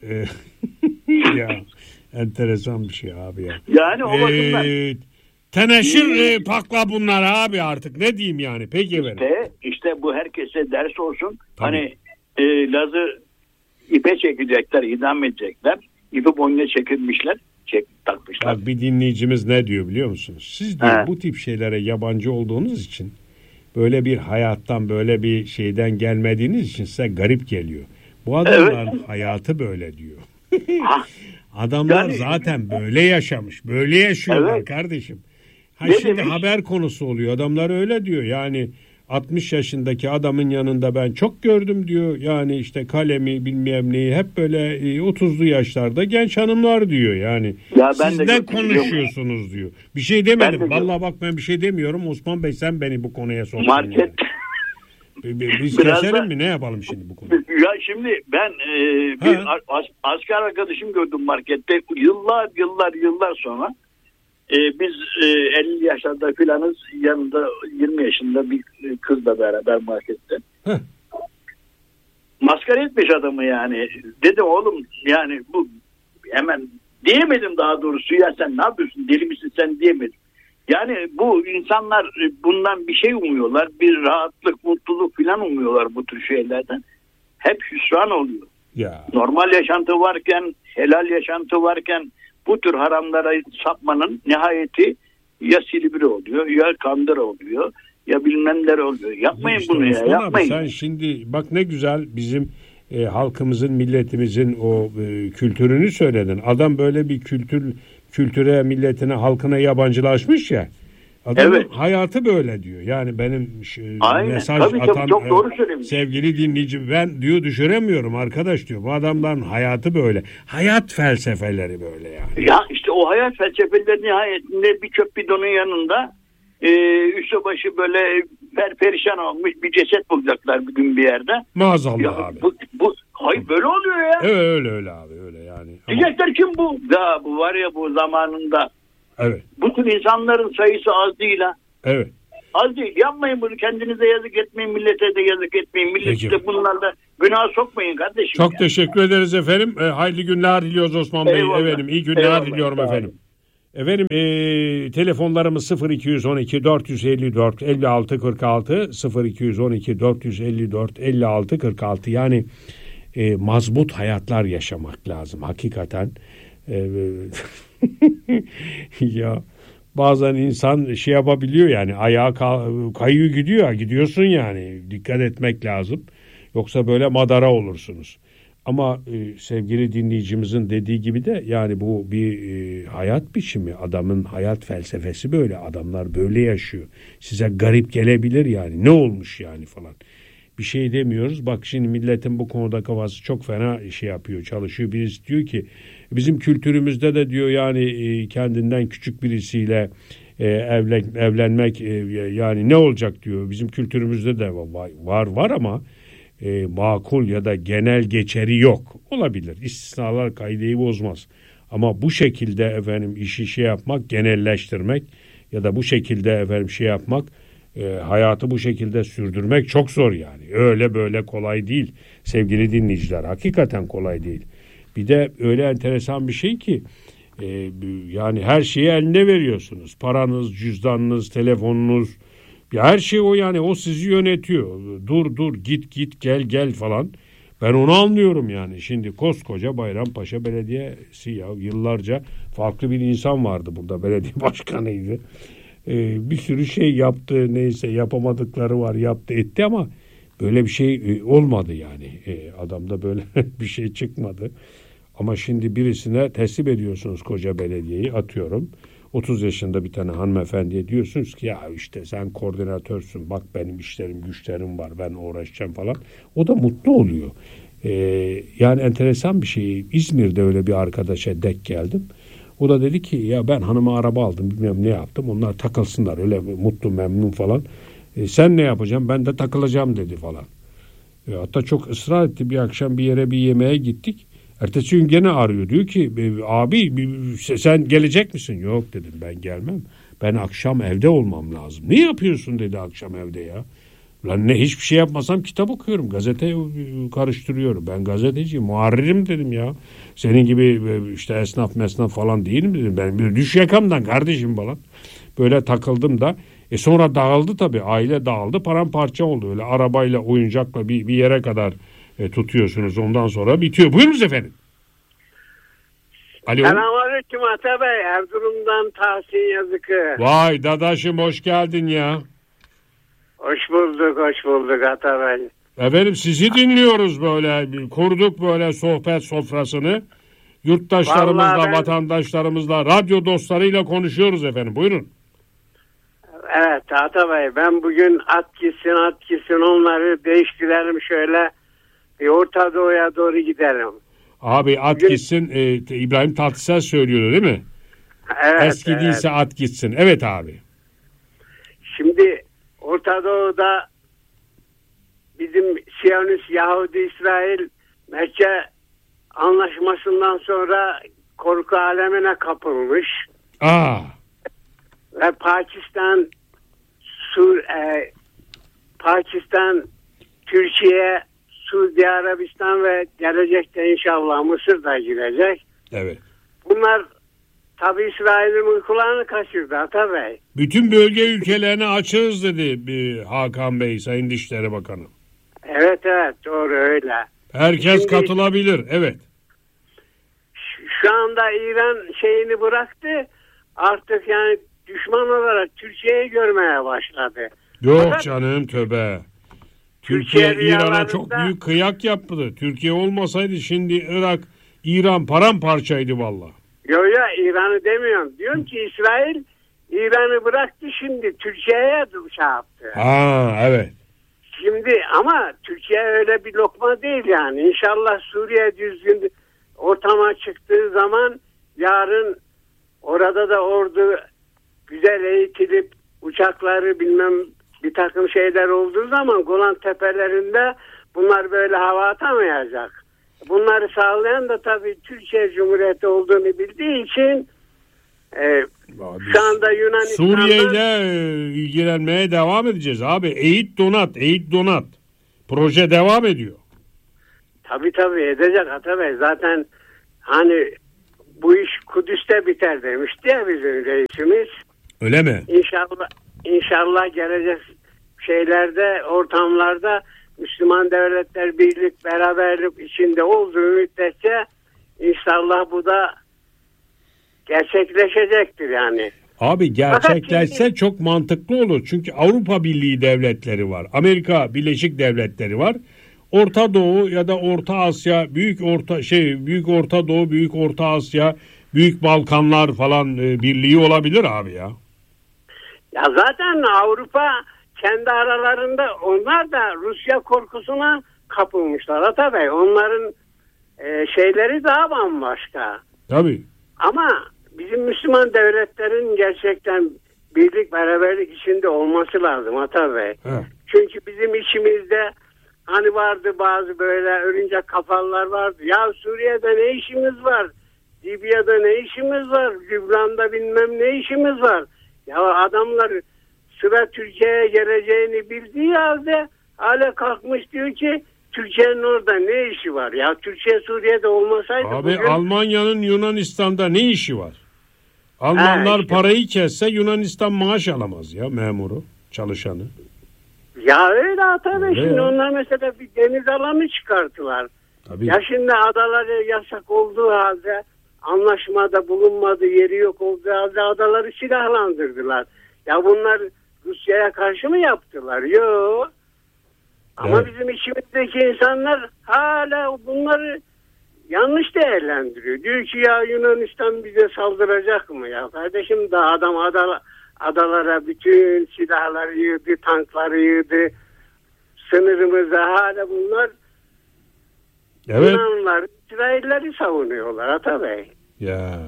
Ya enteresan bir şey abi ya. Yani o bakımdan. Ee, teneşir e, takla bunlar abi artık. Ne diyeyim yani? Peki efendim. İşte, işte bu herkese ders olsun. Tabii. Hani e, Laz'ı ipe çekecekler, idam edecekler. İpi boynuna çekilmişler. Çek, takmışlar. Bak bir dinleyicimiz ne diyor biliyor musunuz? Siz diyor, He. bu tip şeylere yabancı olduğunuz için, böyle bir hayattan, böyle bir şeyden gelmediğiniz için size garip geliyor. Bu adamların evet. hayatı böyle diyor. Adamlar yani, zaten böyle yaşamış. Böyle yaşıyorlar evet. kardeşim. Ha, şimdi demiş? Haber konusu oluyor. Adamlar öyle diyor. Yani altmış yaşındaki adamın yanında ben çok gördüm diyor. Yani işte kalemi bilmem neyi hep böyle otuzlu yaşlarda genç hanımlar diyor. Yani ya siz ne konuşuyorsunuz diyor. Bir şey demedim. Vallahi bak ben bir şey demiyorum. Osman Bey sen beni bu konuya soktun. Market. Yani. Biz Biraz keselim da, mi? Ne yapalım şimdi bu konuda? Ya şimdi ben e, bir as, asker arkadaşım gördüm markette. Yıllar yıllar yıllar sonra e, biz e, elli yaşlarda filanız, yanında yirmi yaşında bir kızla beraber markette. Heh. Maskara etmiş adamı yani. Dedim oğlum yani bu hemen diyemedim, daha doğrusu ya sen ne yapıyorsun, deli misin sen diyemedim. Yani bu insanlar bundan bir şey umuyorlar. Bir rahatlık, mutluluk falan umuyorlar bu tür şeylerden. Hep hüsran oluyor. Ya. Normal yaşantı varken, helal yaşantı varken bu tür haramlara sapmanın nihayeti ya Silivri oluyor, ya Kandıra oluyor, ya bilmem neler oluyor. Yapmayın işte bunu ya, yapmayın. Abi, sen şimdi bak ne güzel bizim e, halkımızın, milletimizin o e, kültürünü söyledin. Adam böyle bir kültür kültüre, milletine, halkına yabancılaşmış ya. Adamın evet. hayatı böyle diyor. Yani benim Aynen. mesaj tabii, atan tabii, çok doğru söylemiş. Sevgili dinleyici, ben diyor düşüremiyorum arkadaş diyor. Bu adamların hayatı böyle. Hayat felsefeleri böyle yani. Ya işte o hayat felsefeleri nihayetinde bir çöp bidonun yanında e, üstü başı böyle per perişan olmuş bir ceset bulacaklar bir gün bir yerde. Maazallah ya, abi. Bu, bu, hayır böyle oluyor ya. Evet öyle öyle abi öyle yani. Diyecekler kim bu? Ya bu var ya bu zamanında Evet. Bu tür insanların sayısı az değil ha. Evet. Az değil. Yapmayın bunu. Kendinize yazık etmeyin. Millete de yazık etmeyin. Milleti de bunlarla günah sokmayın kardeşim. Çok ya. teşekkür ederiz efendim. E, hayırlı günler diliyoruz Osman Bey. Eyvallah. Efendim iyi günler Eyvallah. diliyorum efendim. Efendim e, telefonlarımız sıfır iki on iki dört yüz elli dört elli altı kırk altı sıfır iki on iki dört yüz elli dört elli altı kırk altı yani e, mazbut hayatlar yaşamak lazım hakikaten. E, ya bazen insan şey yapabiliyor yani ayağa kayıyor gidiyor gidiyorsun yani dikkat etmek lazım. Yoksa böyle madara olursunuz. Ama e, sevgili dinleyicimizin dediği gibi de yani bu bir e, hayat biçimi. Adamın hayat felsefesi böyle. Adamlar böyle yaşıyor. Size garip gelebilir yani. Ne olmuş yani falan. Bir şey demiyoruz. Bak şimdi milletin bu konuda kafası çok fena şey yapıyor, çalışıyor. Birisi diyor ki bizim kültürümüzde de diyor yani e, kendinden küçük birisiyle e, evlen, evlenmek e, yani ne olacak diyor. Bizim kültürümüzde de var var, var ama E, makul ya da genel geçeri yok. Olabilir. İstisnalar kaideyi bozmaz. Ama bu şekilde efendim işi şey yapmak, genelleştirmek ya da bu şekilde efendim şey yapmak, e, hayatı bu şekilde sürdürmek çok zor yani. Öyle böyle kolay değil. Sevgili dinleyiciler, hakikaten kolay değil. Bir de öyle enteresan bir şey ki e, yani her şeyi eline veriyorsunuz. Paranız, cüzdanınız, telefonunuz, ya her şey o yani o sizi yönetiyor. Dur dur git git gel gel falan. Ben onu anlıyorum yani. Şimdi koskoca Bayrampaşa Belediyesi ya yıllarca farklı bir insan vardı burada belediye başkanıydı. Ee, bir sürü şey yaptı neyse yapamadıkları var yaptı etti ama böyle bir şey e, olmadı yani. E, adamda böyle bir şey çıkmadı. Ama şimdi birisine teslim ediyorsunuz koca belediyeyi atıyorum. otuz yaşında bir tane hanımefendiye diyorsunuz ki ya işte sen koordinatörsün bak benim işlerim güçlerim var ben uğraşacağım falan. O da mutlu oluyor. Ee, yani enteresan bir şey. İzmir'de öyle bir arkadaşa denk geldim. O da dedi ki ya ben hanıma araba aldım bilmem ne yaptım. Onlar takılsınlar öyle mutlu memnun falan. E, sen ne yapacaksın ben de takılacağım dedi falan. E, hatta çok ısrar etti bir akşam bir yere bir yemeğe gittik. Ertesi gün gene arıyor. Diyor ki abi sen gelecek misin? Yok dedim ben gelmem. Ben akşam evde olmam lazım. Ne yapıyorsun dedi akşam evde ya. Lan ne hiçbir şey yapmasam kitap okuyorum. Gazete karıştırıyorum. Ben gazeteciyim. Muharririm dedim ya. Senin gibi işte esnaf mesnaf falan değilim dedim. Ben bir düş yakamdan kardeşim falan. Böyle takıldım da. E sonra dağıldı tabii. Aile dağıldı. Paramparça oldu. Öyle arabayla oyuncakla bir, bir yere kadar E, tutuyorsunuz ondan sonra bitiyor. Buyurunuz efendim. Alo. Selamünaleyküm Ata Bey. Erzurum'dan Tahsin Yazıkı. Vay dadaşım hoş geldin ya. Hoş bulduk hoş bulduk Ata Bey. Efendim sizi dinliyoruz böyle. Kurduk böyle sohbet sofrasını. Yurttaşlarımızla, ben... vatandaşlarımızla, radyo dostlarıyla konuşuyoruz efendim. Buyurun. Evet Ata Bey ben bugün at gitsin at gitsin onları değiştirelim şöyle. Bir Orta Doğu'ya doğru gidelim. Abi at Bugün... gitsin. E, İbrahim Tatlıses söylüyordu değil mi? Evet. Eski evet. değilse at gitsin. Evet abi. Şimdi Orta Doğu'da bizim Siyonist Yahudi İsrail Mekke anlaşmasından sonra korku alemine kapılmış. Aa. Ve Pakistan Sur e, Pakistan Türkiye Suudi Arabistan ve gelecekte inşallah Mısır da girecek. Evet. Bunlar tabi İsrail'in uykularını kaçırdı Ata Bey. Bütün bölge ülkelerine açığız dedi bir Hakan Bey, Sayın Dışişleri Bakanı. Evet evet doğru öyle. Herkes Şimdi, katılabilir evet. Şu anda İran şeyini bıraktı artık yani düşman olarak Türkiye'yi görmeye başladı. Yok Fakat, canım tövbe. Türkiye, Türkiye İran'a çok büyük kıyak yaptı. Türkiye olmasaydı şimdi Irak, İran paramparçaydı valla. Yok ya İran'ı demiyorum. Diyorum ki İsrail İran'ı bıraktı şimdi Türkiye'ye şey yaptı. Ha evet. Şimdi ama Türkiye öyle bir lokma değil yani. İnşallah Suriye düzgün ortama çıktığı zaman yarın orada da ordu güzel eğitilip uçakları bilmem bir takım şeyler olduğu zaman Golan Tepelerinde bunlar böyle hava atamayacak. Bunları sağlayan da tabii Türkiye Cumhuriyeti olduğunu bildiği için Ee, şu anda Yunanistan'da Suriye ile ilgilenmeye devam edeceğiz abi. Eğit donat, eğit donat. Proje devam ediyor. Tabii tabii edecek Atabey. Zaten hani bu iş Kudüs'te biter demişti ya bizim reisimiz. Öyle mi? İnşallah inşallah gelecek şeylerde, ortamlarda Müslüman devletler birlik, beraberlik içinde olduğu müddetçe inşallah bu da gerçekleşecektir yani. Abi gerçekleşse çok mantıklı olur. Çünkü Avrupa Birliği devletleri var. Amerika Birleşik Devletleri var. Orta Doğu ya da Orta Asya, Büyük Orta şey Büyük Orta Doğu, Büyük Orta Asya, Büyük Balkanlar falan e, birliği olabilir abi ya. Ya zaten Avrupa kendi aralarında onlar da Rusya korkusuna kapılmışlar Atabey. Onların e, şeyleri daha bambaşka. Tabii. Ama bizim Müslüman devletlerin gerçekten birlik beraberlik içinde olması lazım Atabey. Evet. Çünkü bizim içimizde hani vardı bazı böyle örümcek kafalılar vardı. Ya Suriye'de ne işimiz var? Libya'da ne işimiz var? Lübnan'da bilmem ne işimiz var? Ya adamlar sıra Türkiye'ye geleceğini bildiği halde hala kalkmış diyor ki Türkiye'nin orada ne işi var? Ya Türkiye Suriye'de olmasaydı abi bugün... Almanya'nın Yunanistan'da ne işi var? Almanlar ha, işte. Parayı kesse Yunanistan maaş alamaz ya memuru, çalışanı. Ya öyle tabii şimdi ya. Onlar mesela bir deniz alanı çıkarttılar. Tabii. Ya şimdi adaları yasak olduğu halde anlaşmada bulunmadığı yeri yok olduğu halde adaları silahlandırdılar. Ya bunlar Rusya'ya karşı mı yaptılar? Yok. Ama evet. Bizim içimizdeki insanlar hala bunları yanlış değerlendiriyor. Diyor ki ya Yunanistan bize saldıracak mı ya? Kardeşim da adam adalar adalara bütün silahları yığdı, tankları yığdı. Sınırımıza hala bunlar evet. Yunanlılar, İsrailleri savunuyorlar Atabey. Ya.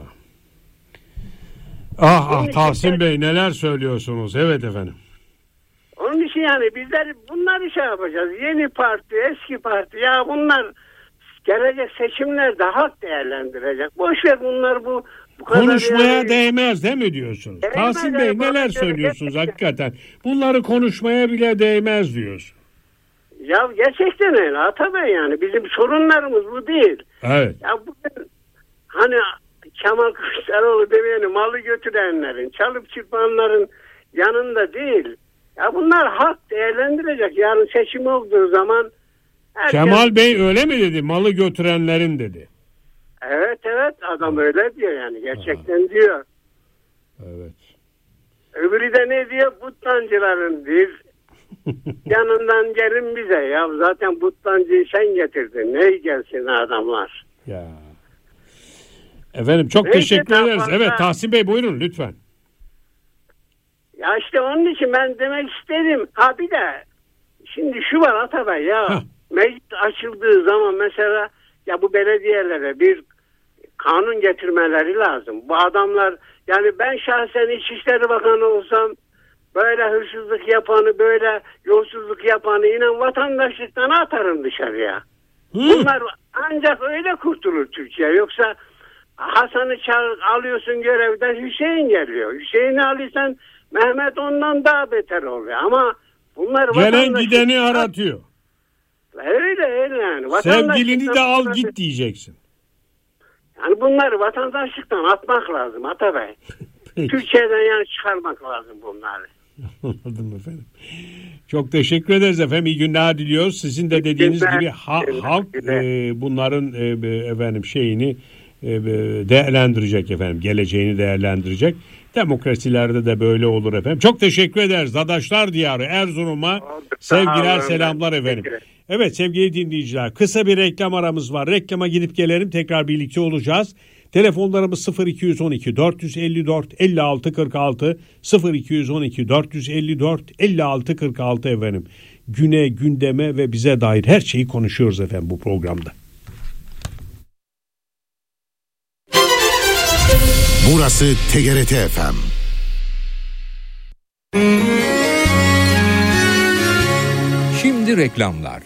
Ah ah Tahsin Bey neler söylüyorsunuz? Evet efendim. Onun için yani bizler bunları şey yapacağız. Yeni parti, eski parti ya bunlar gelecek seçimlerde halk değerlendirecek. Boşver bunlar bu Bu konuşmaya yani... değmez değil mi diyorsunuz? Değmez Tahsin Bey yani, neler söylüyorsunuz gerçekten. Hakikaten? Bunları konuşmaya bile değmez diyorsun. Ya gerçekten öyle Atabey yani. Bizim sorunlarımız bu değil. Evet. Ya bugün hani Kemal Kılıçdaroğlu demeyelim malı götürenlerin, çalıp çırpanların yanında değil. Ya bunlar halk değerlendirecek. Yarın seçim olduğu zaman herkes... Kemal Bey öyle mi dedi? Malı götürenlerin dedi. Evet evet adam öyle diyor yani gerçekten Aha. diyor. Evet. Öbürü de ne diyor? Buttancıların diyor. Yanından gelin bize ya zaten buttancıyı sen getirdin. Ne gelsin adamlar. Ya. Efendim çok Neyse, teşekkür ederiz. Fazla... Evet Tahsin Bey buyurun lütfen. Ya işte onun için ben demek istedim. Ha bir de şimdi şu var Atabey ya Heh. meclis açıldığı zaman mesela ya bu belediyelere bir kanun getirmeleri lazım. Bu adamlar yani ben şahsen İçişleri Bakanı olsam böyle hırsızlık yapanı böyle yolsuzluk yapanı inan vatandaşlıktan atarım dışarıya. Hı. Bunlar ancak öyle kurtulur Türkiye. Yoksa Hasan'ı çağır, alıyorsun görevden Hüseyin geliyor. Hüseyin'i alırsan Mehmet ondan daha beter oluyor. Ama bunlar gelen gideni aratıyor. Öyle öyle yani. Sevgilini de al git diyeceksin. Yani bunları vatandaşlıktan atmak lazım Atabey. Türkiye'den yani çıkarmak lazım bunları. Anladım efendim. Çok teşekkür ederiz efendim. İyi günler diliyoruz. Sizin de dediğiniz günler, gibi ha, günler, halk günler. E, bunların e, efendim şeyini e, değerlendirecek efendim. Geleceğini değerlendirecek. Demokrasilerde de böyle olur efendim. Çok teşekkür ederiz. Dadaşlar Diyarı Erzurum'a sevgiler selamlar efendim. Evet sevgili dinleyiciler kısa bir reklam aramız var. Reklama gidip gelelim tekrar birlikte olacağız. Telefonlarımız sıfır iki on iki dört yüz elli dört elli altı kırk altı sıfır iki on iki dört yüz elli dört elli altı kırk altı efendim. Güne, gündeme ve bize dair her şeyi konuşuyoruz efendim bu programda. Burası T G R T F M. Şimdi reklamlar.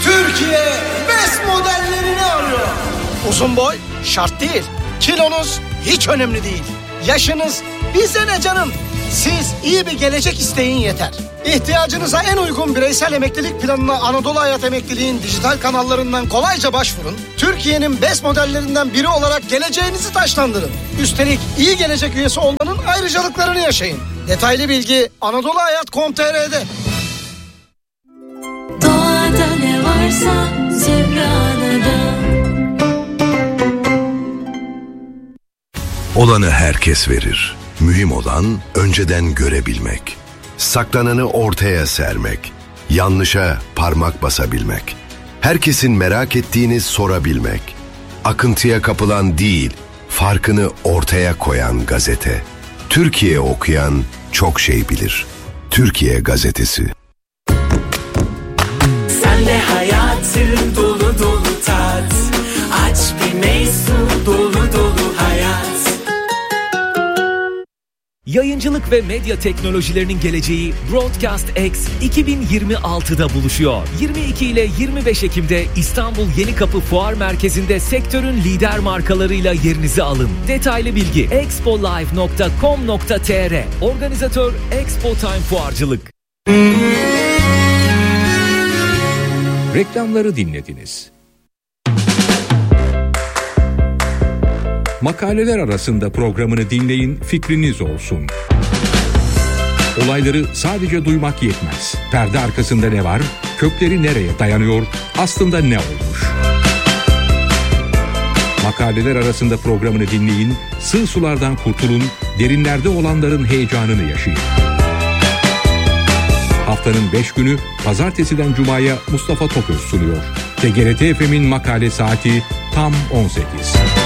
Türkiye best modellerini arıyor. Uzun boy şart değil. Kilonuz hiç önemli değil. Yaşınız bize ne canım? Siz iyi bir gelecek isteyin yeter. İhtiyacınıza en uygun bireysel emeklilik planına Anadolu Hayat Emekliliğin dijital kanallarından kolayca başvurun. Türkiye'nin best modellerinden biri olarak geleceğinizi taşlandırın. Üstelik iyi gelecek üyesi olmanın ayrıcalıklarını yaşayın. Detaylı bilgi anadolu hayat nokta com nokta tr'de. Doğada ne varsa Zümra'da. Olanı herkes verir. Mühim olan önceden görebilmek. Saklananı ortaya sermek. Yanlışa parmak basabilmek. Herkesin merak ettiğini sorabilmek. Akıntıya kapılan değil, farkını ortaya koyan gazete. Türkiye okuyan çok şey bilir. Türkiye Gazetesi. Sen de hayatı dolu dolu tat. Aç bir meysu dolu dolu hayat. Yayıncılık ve medya teknolojilerinin geleceği Broadcast X iki bin yirmi altıda buluşuyor. yirmi iki ile yirmi beş Ekim'de İstanbul Yenikapı Fuar Merkezi'nde sektörün lider markalarıyla yerinizi alın. Detaylı bilgi expolive nokta com nokta tr. Organizatör Expo Time Fuarcılık. Reklamları dinlediniz. Makaleler arasında programını dinleyin, fikriniz olsun. Olayları sadece duymak yetmez. Perde arkasında ne var? Kökleri nereye dayanıyor? Aslında ne olmuş? Makaleler arasında programını dinleyin, sığ sulardan kurtulun, derinlerde olanların heyecanını yaşayın. Haftanın beş günü pazartesiden cumaya Mustafa Topöz sunuyor. T G R T F M'in makale saati tam on sekiz.